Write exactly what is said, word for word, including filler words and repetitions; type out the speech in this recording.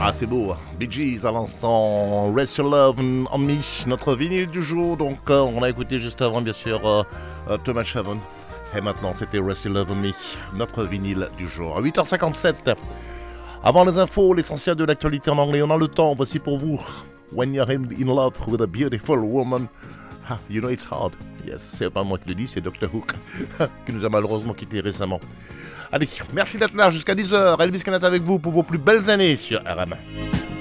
Ah, c'est beau, hein. Bee Gees à l'instant, Rest Your Love on Me, notre vinyle du jour. Donc, euh, on a écouté juste avant, bien sûr, euh, euh, Thomas Chavon. Et maintenant, c'était Rest Your Love on Me, notre vinyle du jour. À huit heures cinquante-sept, avant les infos, l'essentiel de l'actualité en anglais, on a le temps. Voici pour vous, When You're in, in Love with a Beautiful Woman. Ah, you know it's hard. Yes, c'est pas moi qui le dis, c'est docteur Hook, qui nous a malheureusement quittés récemment. Allez, merci d'être là jusqu'à dix heures. Elvis Canat avec vous pour vos plus belles années sur R M.